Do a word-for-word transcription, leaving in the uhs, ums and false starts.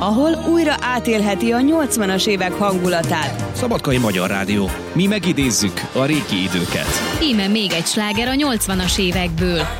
ahol újra átélheti a nyolcvanas évek hangulatát. Szabadkai Magyar Rádió. Mi megidézzük a régi időket. Íme még egy sláger a nyolcvanas évekből.